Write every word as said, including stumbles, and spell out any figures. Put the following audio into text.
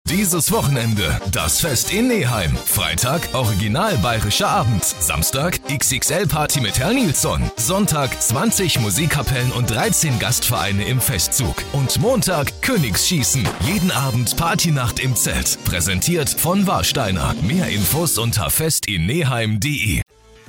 Dieses Wochenende das Fest in Neheim. Freitag original bayerischer Abend. Samstag X X L-Party mit Herrn Nilsson. Sonntag zwanzig Musikkapellen und dreizehn Gastvereine im Festzug. Und Montag Königsschießen. Jeden Abend Partynacht im Zelt. Präsentiert von Warsteiner. Mehr Infos unter festinneheim punkt de.